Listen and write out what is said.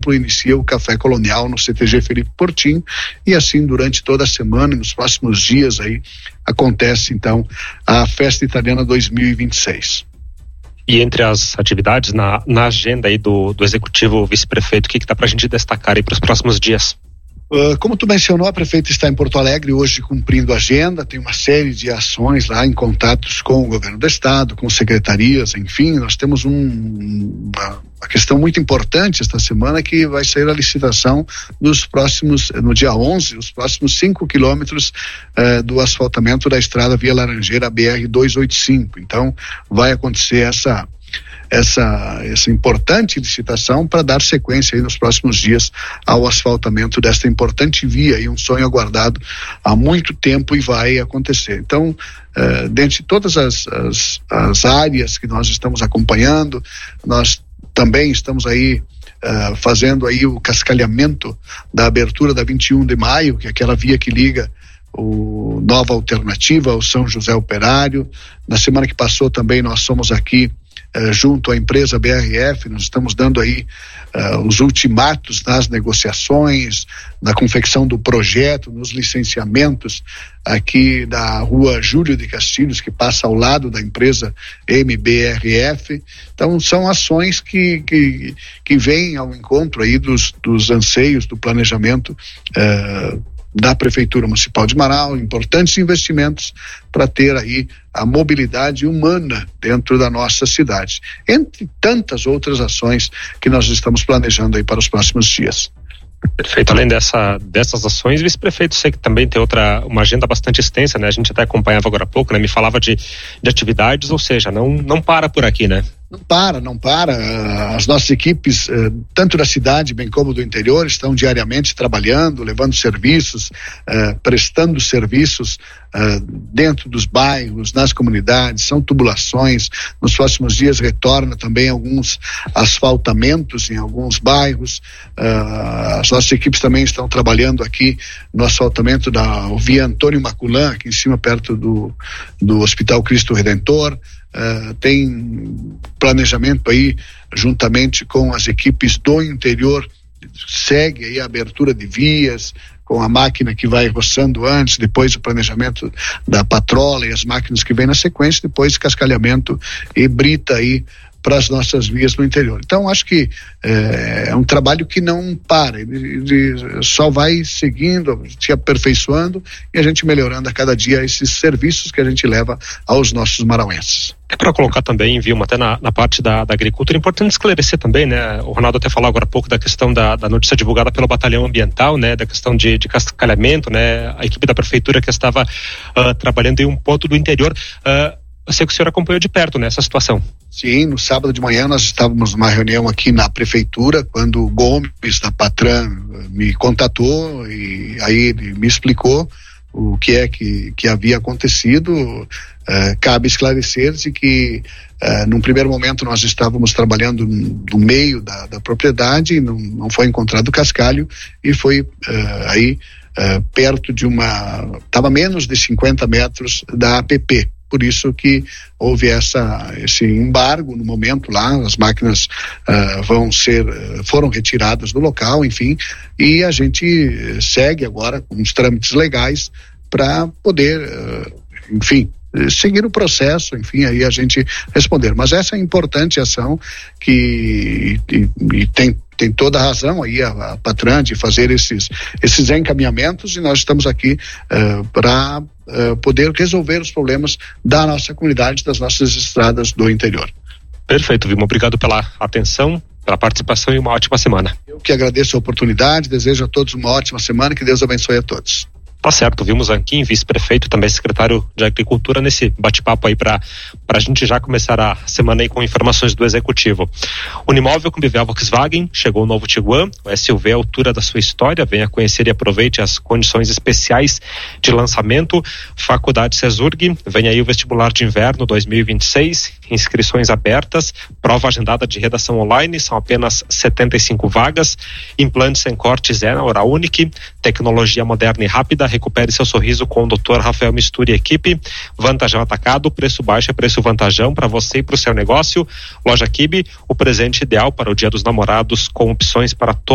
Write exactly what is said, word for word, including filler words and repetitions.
inicia o Café Colonial no C T G Felipe Portinho, e assim durante toda a semana e nos próximos dias aí acontece então a Festa Italiana dois mil e vinte e seis. E entre as atividades na, na agenda aí do, do Executivo Vice-Prefeito, o que que dá pra gente destacar aí para os próximos dias? Uh, como tu mencionou, a prefeita está em Porto Alegre hoje cumprindo a agenda, tem uma série de ações lá em contatos com o governo do estado, com secretarias, enfim, nós temos um, uma, uma questão muito importante esta semana, que vai sair a licitação dos próximos, no dia onze, os próximos cinco quilômetros uh, do asfaltamento da estrada Via Laranjeira B R duzentos e oitenta e cinco, então vai acontecer essa Essa, essa importante licitação para dar sequência aí nos próximos dias ao asfaltamento desta importante via, e um sonho aguardado há muito tempo, e vai acontecer. Então, uh, dentre todas as, as, as áreas que nós estamos acompanhando, nós também estamos aí uh, fazendo aí o cascalhamento da abertura da vinte e um de maio, que é aquela via que liga o Nova Alternativa ao São José Operário. Na semana que passou também nós somos aqui Uh, junto à empresa B R F, nós estamos dando aí uh, os ultimatos nas negociações, na confecção do projeto, nos licenciamentos aqui da rua Júlio de Castilhos, que passa ao lado da empresa M B R F. Então são ações que, que, que vêm ao encontro aí dos, dos anseios do planejamento uh, da Prefeitura Municipal de Marau, importantes investimentos para ter aí a mobilidade humana dentro da nossa cidade, entre tantas outras ações que nós estamos planejando aí para os próximos dias. Perfeito. Além dessa, dessas ações, vice-prefeito, sei que também tem outra, uma agenda bastante extensa, né? A gente até acompanhava agora há pouco, né? Me falava de, de atividades, ou seja, não, não para por aqui, né? Não para, não para. As nossas equipes, tanto da cidade bem como do interior, estão diariamente trabalhando, levando serviços, prestando serviços dentro dos bairros, nas comunidades, são tubulações. Nos próximos dias retorna também alguns asfaltamentos em alguns bairros. As nossas equipes também estão trabalhando aqui no asfaltamento da Via Antônio Maculan, aqui em cima, perto do, do Hospital Cristo Redentor. Uh, tem planejamento aí juntamente com as equipes do interior, segue aí a abertura de vias com a máquina que vai roçando antes, depois o planejamento da patrola e as máquinas que vêm na sequência, depois cascalhamento e brita aí para as nossas vias no interior. Então acho que é, é um trabalho que não para, ele, ele só vai seguindo, se aperfeiçoando e a gente melhorando a cada dia esses serviços que a gente leva aos nossos marauenses. É para colocar também, viu, até na, na parte da, da agricultura, é importante esclarecer também, né? O Ronaldo até falou agora há pouco da questão da, da notícia divulgada pelo Batalhão Ambiental, né? Da questão de, de cascalhamento, né? A equipe da prefeitura que estava uh, trabalhando em um ponto do interior. Uh, Eu sei que o senhor acompanhou de perto, né, essa situação. Sim, no sábado de manhã nós estávamos numa reunião aqui na prefeitura, quando o Gomes, da Patran, me contatou e aí ele me explicou o que é que, que havia acontecido. Uh, cabe esclarecer de que uh, num primeiro momento nós estávamos trabalhando no meio da, da propriedade, não, não foi encontrado cascalho e foi uh, aí uh, perto de uma, estava menos de cinquenta metros da A P P. Por isso que houve essa, esse embargo no momento lá, as máquinas uh, vão ser, foram retiradas do local, enfim, e a gente segue agora com os trâmites legais para poder, uh, enfim, seguir o processo, enfim, aí a gente responder. Mas essa é importante ação que e, e tem tem toda a razão aí a, a Patran de fazer esses, esses encaminhamentos, e nós estamos aqui uh, para uh, poder resolver os problemas da nossa comunidade, das nossas estradas do interior. Perfeito, Vilma, obrigado pela atenção, pela participação e uma ótima semana. Eu que agradeço a oportunidade, desejo a todos uma ótima semana, que Deus abençoe a todos. Tá certo, vimos aqui, vice-prefeito, também secretário de Agricultura, nesse bate-papo aí para a gente já começar a semana aí com informações do Executivo. Unimóvel com Bivel Volkswagen, chegou o novo Tiguan, o S U V à altura da sua história, venha conhecer e aproveite as condições especiais de lançamento. Faculdade Cesurg, vem aí o vestibular de inverno dois mil e vinte e seis, inscrições abertas, prova agendada de redação online, são apenas setenta e cinco vagas, implantes sem cortes é na Oral Unique, tecnologia moderna e rápida. Recupere seu sorriso com o doutor Rafael Mistura e equipe. Vantajão Atacado, preço baixo é preço vantajão para você e para o seu negócio. Loja Kibe, o presente ideal para o Dia dos Namorados com opções para todos.